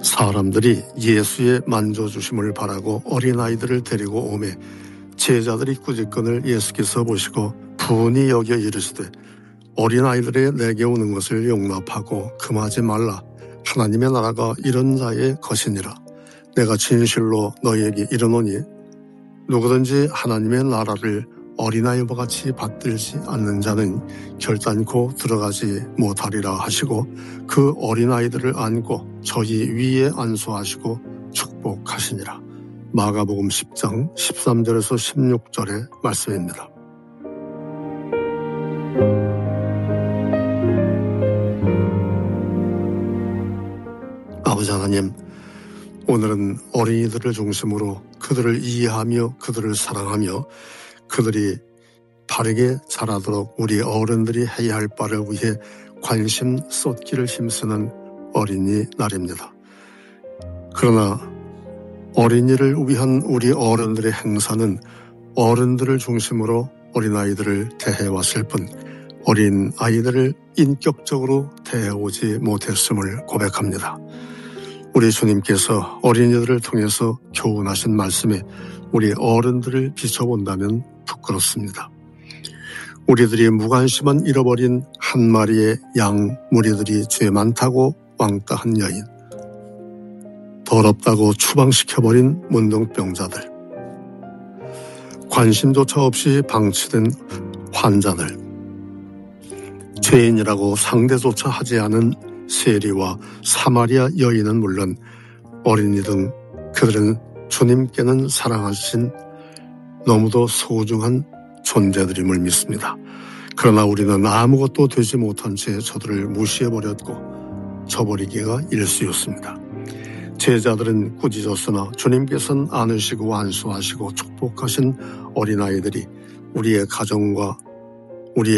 사람들이 예수의 만져주심을 바라고 어린아이들을 데리고 오매 제자들이 꾸짖건을 예수께서 보시고 분이 여겨 이르시되 어린아이들의 내게 오는 것을 용납하고 금하지 말라. 하나님의 나라가 이런 자의 것이니라. 내가 진실로 너희에게 이르노니 누구든지 하나님의 나라를 어린아이와 같이 받들지 않는 자는 결단코 들어가지 못하리라 하시고 그 어린아이들을 안고 저희 위에 안수하시고 축복하시니라. 마가복음 10장 13절에서 16절의 말씀입니다. 아버지 하나님, 오늘은 어린이들을 중심으로 그들을 이해하며 그들을 사랑하며 그들이 바르게 자라도록 우리 어른들이 해야 할 바를 위해 관심 쏟기를 힘쓰는 어린이 날입니다. 그러나 어린이를 위한 우리 어른들의 행사는 어른들을 중심으로 어린아이들을 대해왔을 뿐 어린아이들을 인격적으로 대해오지 못했음을 고백합니다. 우리 주님께서 어린이들을 통해서 교훈하신 말씀에 우리 어른들을 비춰본다면 부끄럽습니다. 우리들이 무관심한 잃어버린 한 마리의 양 무리들이 죄 많다고 왕따한 여인, 더럽다고 추방시켜버린 문둥병자들, 관심조차 없이 방치된 환자들, 죄인이라고 상대조차 하지 않은 세리와 사마리아 여인은 물론 어린이 등 그들은 주님께는 사랑하신 너무도 소중한 존재들임을 믿습니다. 그러나 우리는 아무것도 되지 못한 채 저들을 무시해버렸고 저버리기가 일쑤였습니다. 제자들은 꾸짖었으나 주님께서는 안으시고 안수하시고 축복하신 어린아이들이 우리의 가정과